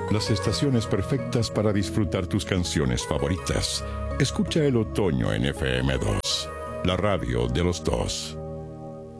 Las estaciones perfectas para disfrutar tus canciones favoritas. Escucha el otoño en FM2, la radio de los dos.